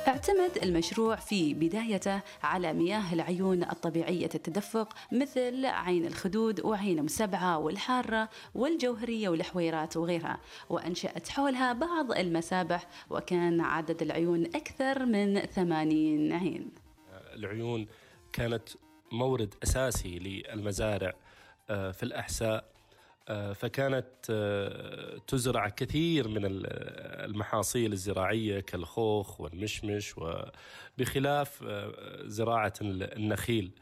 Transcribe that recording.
اعتمد المشروع في بدايته على مياه العيون الطبيعية التدفق مثل عين الخدود وعين مسبعة والحارة والجوهرية والحويرات وغيرها، وأنشأت حولها بعض المسابح، وكان عدد العيون أكثر من 80 عين. العيون كانت مورد أساسي للمزارع في الأحساء، فكانت تزرع كثير من المحاصيل الزراعية كالخوخ والمشمش، وبخلاف زراعة النخيل.